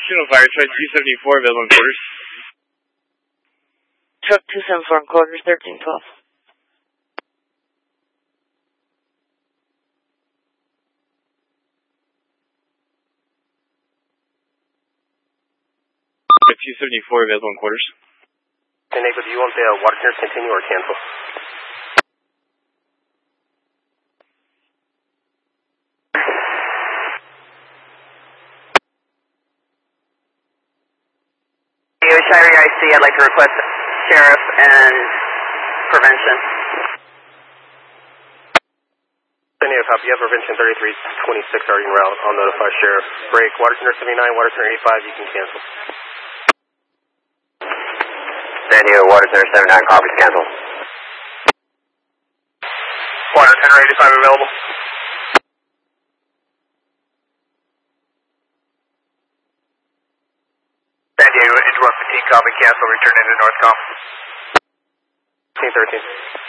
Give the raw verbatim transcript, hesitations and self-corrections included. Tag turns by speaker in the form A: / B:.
A: Signal Fire, Truck two seventy-four, available in quarters.
B: Truck two seventy-four in quarters, thirteen twelve.
A: Truck two seventy-four, available in quarters.
C: Enable, do you want the uh, water clearance continue or cancel?
D: Shirey I C, I'd like to request sheriff and prevention.
C: Any of you have prevention thirty-three twenty-six already en route. I'll notify sheriff. Break, water center seventy-nine, water center eighty-five, you can cancel.
E: San Diego, water center seventy-nine, copies, cancel.
C: Water center eighty-five available.
E: San Diego, interrupt fatigue, copy, cancel, return into Northcom.
C: fifteen thirteen.